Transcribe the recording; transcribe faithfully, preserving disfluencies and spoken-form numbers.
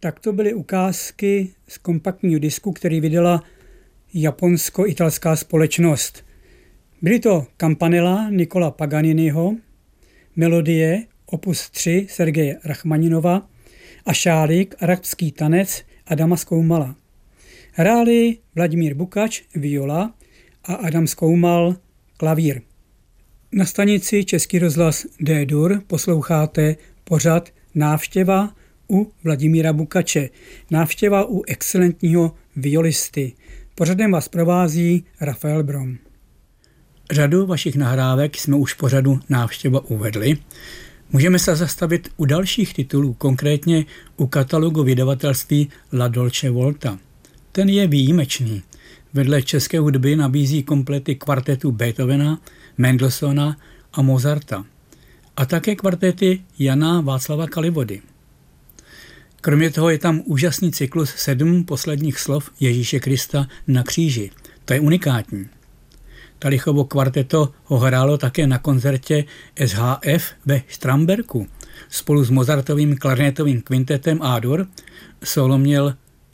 Tak to byly ukázky z kompaktního disku, který vydala japonsko-italská společnost. Byly to Campanella Nicola Paganiniho, melodie opus tři Sergeje Rachmaninova a šálík Arabský tanec Adama Skoumala. Hráli Vladimír Bukač viola a Adam Skoumal klavír. Na stanici Český rozhlas D-dur posloucháte pořad Návštěva u Vladimíra Bukače. Návštěva u excelentního violisty. Pořadem vás provází Rafael Brom. Řadu vašich nahrávek jsme už pořadu Návštěva uvedli. Můžeme se zastavit u dalších titulů, konkrétně u katalogu vydavatelství La Dolce Volta. Ten je výjimečný. Vedle české hudby nabízí komplety kvartetů Beethovena, Mendelssohna a Mozarta. A také kvartety Jana Václava Kalivody. Kromě toho je tam úžasný cyklus sedm posledních slov Ježíše Krista na kříži. To je unikátní. Talichovo kvarteto ho hrálo také na koncertě S H F ve Štramberku. Spolu s Mozartovým klarinetovým kvintetem A-dur solo měl